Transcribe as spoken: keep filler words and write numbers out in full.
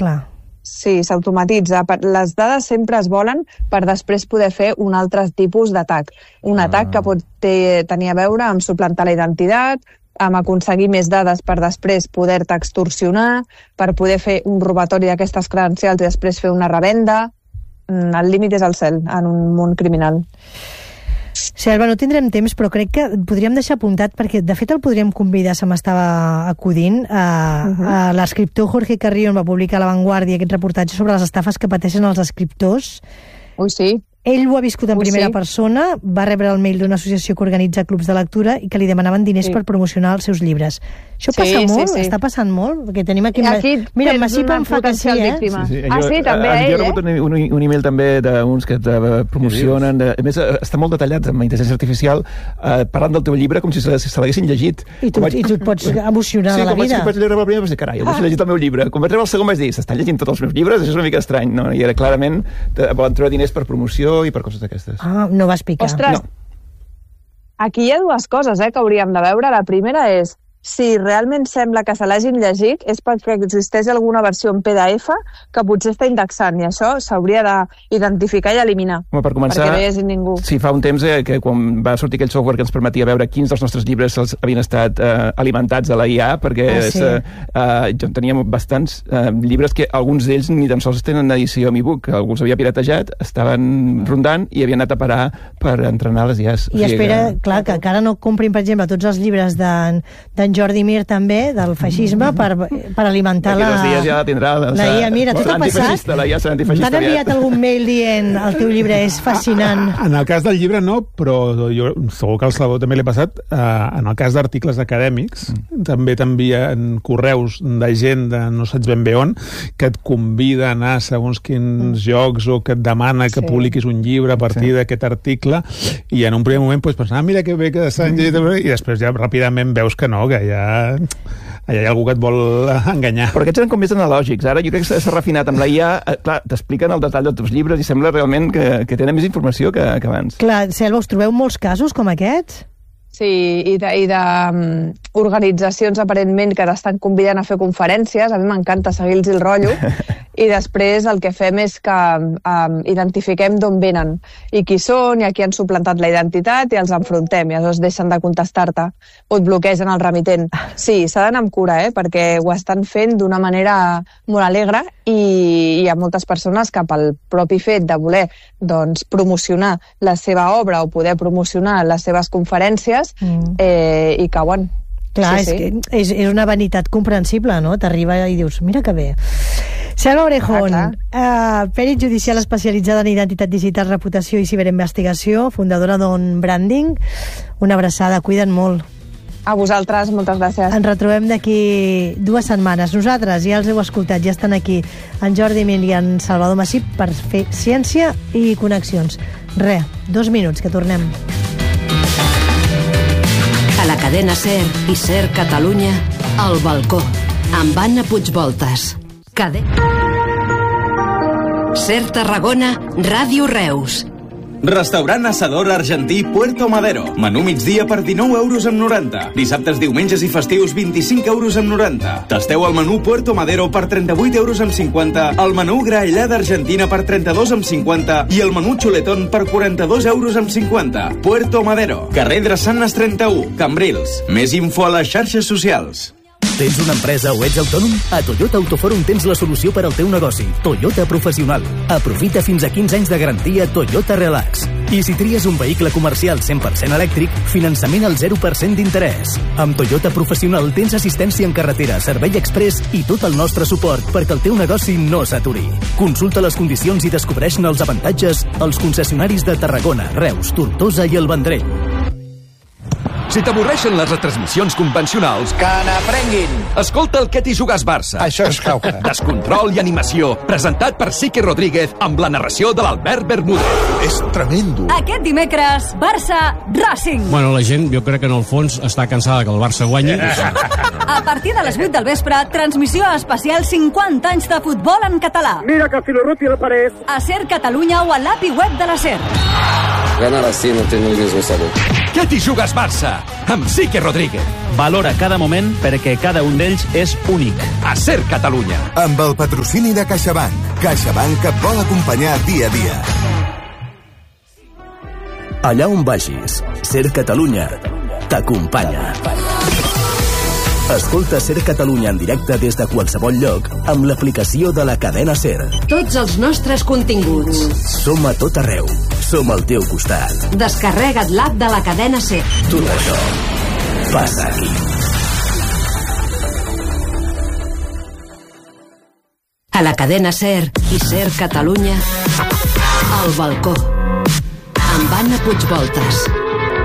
Clar. Sí, s'automatitza. Les dades sempre es volen per després poder fer un altre tipus d'atac. Un ah. atac que pot tenir a veure amb suplantar la identitat, amb aconseguir més dades per després poder-te extorsionar, per poder fer un robatori d'aquestes credencials i després fer una revenda. El límit és el cel en un món criminal. Selva, no tindrem temps, però crec que podríem deixar apuntat, perquè de fet el podríem convidar, se m'estava acudint, a, uh-huh. a l'escriptor Jorge Carrión va publicar a La Vanguardia aquest reportatge sobre les estafes que pateixen els escriptors. Ui, sí. Ell ho ha viscut en Ui, primera sí. persona, va rebre el mail d'una associació que organitza clubs de lectura i que li demanaven diners sí. per promocionar els seus llibres. Això sí, passa molt? Sí, sí. Està passant molt? Perquè tenim aquí... aquí Mira, Massipa em fa que sí, eh? Sí, sí. Ah, jo, sí, també a, a ell, jo he rebut eh? un, un, un email també d'uns que te promocionen. De, a més, està molt detallat amb intel·ligència artificial, eh, parlant del teu llibre com si se, se l'haguessin llegit. I tu, vaig... i tu et pots emocionar sí, de la vida. Sí, com vaig rebre el primer, vaig dir, carai, jo vaig llegir el meu llibre. Quan vaig rebre el segon vaig dir, s'estan llegint tots els meus llibres? Això és una mica estrany, no? I era clarament, volen treure diners per promoció i per coses d'aquestes. Ah, no vas picar. Ostres, no. Aquí hi ha dues coses eh, que hauríem de veure. La primera és, si realment sembla que se l'hagin llegit, és perquè existeix alguna versió en P D F que potser està indexant, i això s'hauria d'identificar i eliminar. Home, per començar, perquè no hi hagi ningú. Sí, fa un temps eh, que quan va sortir aquell software que ens permetia veure quins dels nostres llibres els havien estat eh, alimentats a la I A, perquè ah, sí. eh, eh, jo teníem bastants eh, llibres que alguns d'ells ni tan sols tenen edició en e-book, algú els havia piratejat, estaven rondant i havien anat a parar per entrenar les I As. I o sigui espera, que... clar, que encara no comprin, per exemple, tots els llibres d'en Jordi Mir també, del feixisme, per, per alimentar la... D'aquí dos dies ja tindrà... La I A, mira, tot ha passat. La I A serà antifeixista. T'han enviat algun mail dient el teu llibre és fascinant? En el cas del llibre no, però jo segur que al Salvador també l'he passat. En el cas d'articles acadèmics, mm. també t'envien correus de gent de no saps ben bé on, que et convida a anar a segons quins mm. jocs o que et demana que sí. publiquis un llibre a partir sí. d'aquest article, i en un primer moment pues, pensar, ah, mira que bé que s'ha llegit, i després ja ràpidament veus que no, que ja allà hi ha algú que et vol enganyar. Però aquests eren com més analògics. Ara jo crec que s'ha refinat amb la I A. Clar, t'expliquen el detall dels teus llibres i sembla realment que, que tenen més informació que, que abans. Clar, Selva, us trobeu molts casos com aquests? Sí, i de, i de um, organitzacions aparentment que t'estan convidant a fer conferències. A mi m'encanta seguir-los el rotllo. I després el que fem és que um, identifiquem d'on venen i qui són i a qui han suplantat la identitat i els enfrontem i aleshores deixen de contestar-te o et bloquegen el remitent. Sí, s'ha d'anar amb cura, eh, perquè ho estan fent d'una manera molt alegre i hi ha moltes persones que pel propi fet de voler doncs, promocionar la seva obra o poder promocionar les seves conferències mm. eh, i cauen. Clar, sí, és, sí. Que és, és una vanitat comprensible, no? T'arriba i dius, mira que bé. Selva Orejón, ah, uh, pèrit judicial especialitzada en identitat digital, reputació i ciberinvestigació, fundadora d'On Branding. Una abraçada, cuida't molt. A vosaltres, moltes gràcies. Ens retrobem d'aquí dues setmanes. Nosaltres ja els heu escoltat, ja estan aquí en Jordi Mir i en Salvador Massip per fer ciència i connexions. Re, dos minuts, que tornem. A la cadena SER i SER Catalunya, El Balcó, amb Anna Puigvoltas. Cadena SER Tarragona, Ràdio Reus. Restaurant Asador Argentí Puerto Madero. Menú migdia per dinou euros amb noranta. Dissabtes, diumenges i festius vint-i-cinc euros amb noranta. Tasteu el menú Puerto Madero per trenta-vuit euros amb cinquanta, el menú graellada argentina per trenta-dos amb cinquanta i el menú xuletón per quaranta-dos euros amb cinquanta. Puerto Madero, carrer Drassanes trenta-u, Cambrils. Més info a les xarxes socials. Tens una empresa o ets autònom? A Toyota Autoforum tens la solució per al teu negoci. Toyota Professional. Aprofita fins a quinze anys de garantia Toyota Relax. I si tries un vehicle comercial cent per cent elèctric, finançament al zero per cent d'interès. Amb Toyota Professional tens assistència en carretera, servei express i tot el nostre suport perquè el teu negoci no s'aturi. Consulta les condicions i descobreix-ne els avantatges als concessionaris de Tarragona, Reus, Tortosa i el Vendrell. Si t'avorreixen les retransmissions convencionals... Que n'aprenguin! Escolta el Què t'hi jugues Barça. Això és cauca. Descontrol i animació, presentat per Sique Rodríguez amb la narració de l'Albert Bermúdez. És tremendo. Aquest dimecres, Barça Racing. Bueno, la gent, jo crec que en el fons està cansada que el Barça guanyi. A partir de les vuit del vespre, transmissió especial cinquanta anys de futbol en català. Mira que Filorruti el parés. A SER Catalunya o a l'A P I web de la SER. Ganar así no tiene el mismo sabor. què t'hi jugues, Barça? Amb Sique Rodríguez. Valora cada moment perquè cada un d'ells és únic. A Ser Catalunya. Amb el patrocini de CaixaBank. CaixaBank que et vol acompanyar dia a dia. Allà on vagis, Ser Catalunya t'acompanya. Escolta Ser Catalunya en directe des de qualsevol lloc amb l'aplicació de la cadena Ser. Tots els nostres continguts. Som a tot arreu. Som al teu costat. Descarrega't l'app de la cadena Ser. Tot això passa aquí. A la cadena Ser i Ser Catalunya, al balcó. Amb Anna Puigvoltas.